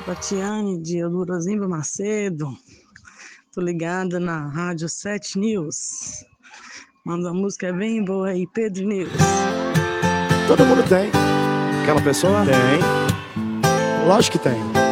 Tatiane de Eudorosimba Macedo. Tô ligada na Rádio 7 News. Manda uma música bem boa aí, Pedro News. Todo mundo tem. Aquela pessoa? Tem. Lógico que tem.